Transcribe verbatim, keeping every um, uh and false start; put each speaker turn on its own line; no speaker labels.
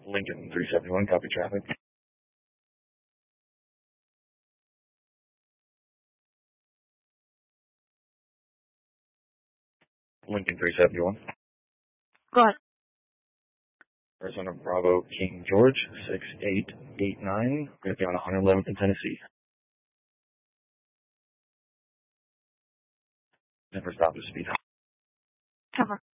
Lincoln three seventy-one, copy traffic. Lincoln three seventy-one.
Go ahead.
Arizona Bravo King George six eight eight nine. Going to be on one eleventh in Tennessee. Never stop the speed.
Cover.